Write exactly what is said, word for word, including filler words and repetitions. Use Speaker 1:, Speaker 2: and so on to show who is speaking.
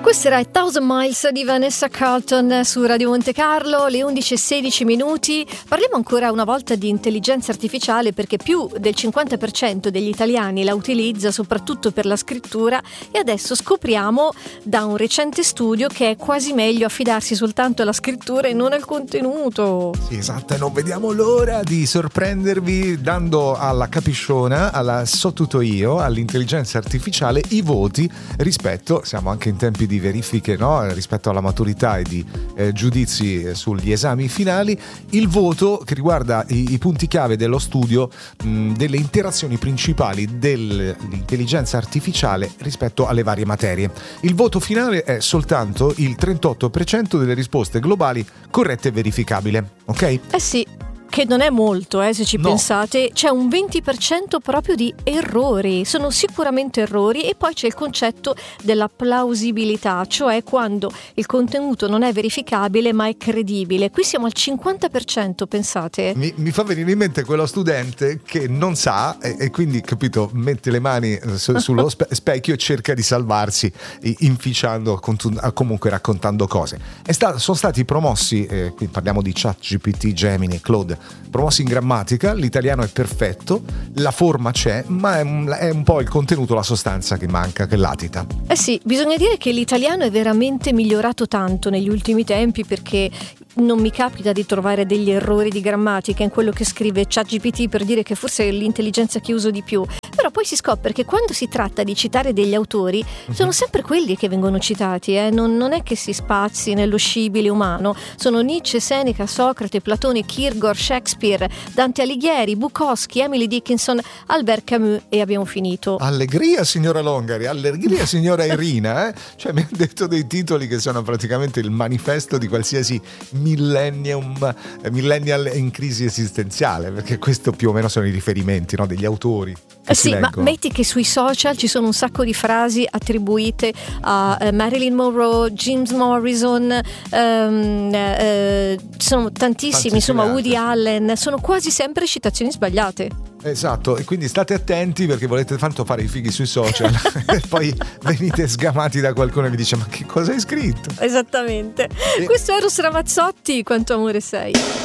Speaker 1: Questo era Thousand Miles di Vanessa Carlton su Radio Monte Carlo, le undici e sedici minuti. Parliamo ancora una volta di intelligenza artificiale, perché più del cinquanta per cento degli italiani la utilizza soprattutto per la scrittura, e adesso scopriamo da un recente studio che è quasi meglio affidarsi soltanto alla scrittura e non al contenuto.
Speaker 2: Sì, esatto, e non vediamo l'ora di sorprendervi dando alla capisciona, alla so tutto io, all'intelligenza artificiale i voti rispetto, siamo anche in tempi di verifiche, no? Rispetto alla maturità e di eh, giudizi sugli esami finali, il voto che riguarda i, i punti chiave dello studio mh, delle interazioni principali dell'intelligenza artificiale rispetto alle varie materie. Il voto finale è soltanto il trentotto per cento delle risposte globali corrette e verificabile, ok?
Speaker 1: Eh sì, che non è molto, eh, se ci
Speaker 2: No.
Speaker 1: pensate. C'è un venti per cento proprio di errori, sono sicuramente errori, e poi c'è il concetto della plausibilità, cioè quando il contenuto non è verificabile ma è credibile. Qui siamo al cinquanta per cento, pensate?
Speaker 2: Mi, mi fa venire in mente quello studente che non sa e, e quindi, capito, mette le mani su, sullo spe- specchio e cerca di salvarsi i- inficiando, contu- comunque raccontando cose. È sta- sono stati promossi, eh, qui parliamo di ChatGPT, Gemini, Claude, promossi in grammatica, l'italiano è perfetto, la forma c'è, ma è un, è un po' il contenuto, la sostanza che manca, che latita.
Speaker 1: Eh sì, bisogna dire che l'italiano è veramente migliorato tanto negli ultimi tempi, perché non mi capita di trovare degli errori di grammatica in quello che scrive ChatGPT, per dire che forse è l'intelligenza che uso di più. Però poi si scopre che quando si tratta di citare degli autori sono sempre quelli che vengono citati, eh? non, non è che si spazi nello scibile umano. Sono Nietzsche, Seneca, Socrate, Platone, Kierkegaard, Shakespeare, Dante Alighieri, Bukowski, Emily Dickinson, Albert Camus, e abbiamo finito.
Speaker 2: Allegria signora Longari, allegria signora Irina, eh? Cioè mi ha detto dei titoli che sono praticamente il manifesto di qualsiasi millennium, eh, millennial in crisi esistenziale, perché questo più o meno sono i riferimenti, no, degli autori.
Speaker 1: Eh sì, ma metti che sui social ci sono un sacco di frasi attribuite a uh, Marilyn Monroe, James Morrison, um, uh, sono tantissimi, insomma, Woody Allen, sono quasi sempre citazioni sbagliate.
Speaker 2: Esatto, e quindi state attenti, perché volete tanto fare i fighi sui social e poi venite sgamati da qualcuno e vi dice: ma che cosa hai scritto?
Speaker 1: Esattamente. E... Questo è Eros Ramazzotti, Quanto amore sei.